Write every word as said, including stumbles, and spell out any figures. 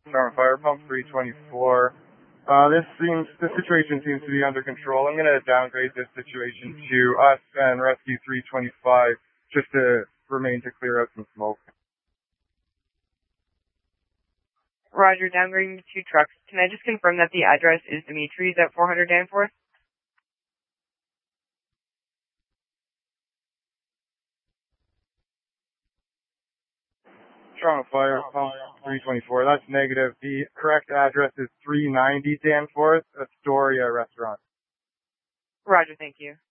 Toronto Fire Pump three twenty-four. Uh, this seems, the situation seems to be under control. I'm going to downgrade this situation to us and Rescue three twenty-five just to remain to clear out some smoke. Roger, downgrading to two trucks. Can I just confirm that the address is Dimitri's at four hundred Danforth? Toronto Fire Pump three twenty-four. That's negative. The correct address is three ninety Danforth, Astoria Restaurant. Roger, thank you.